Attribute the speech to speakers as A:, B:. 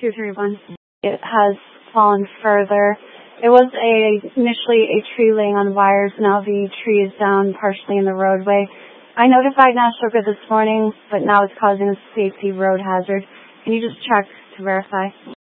A: 231. It has fallen further. It was initially a tree laying on wires. Now the tree is down partially in the roadway. I notified National Grid this morning, but now it's causing a safety road hazard. Can you just check to verify?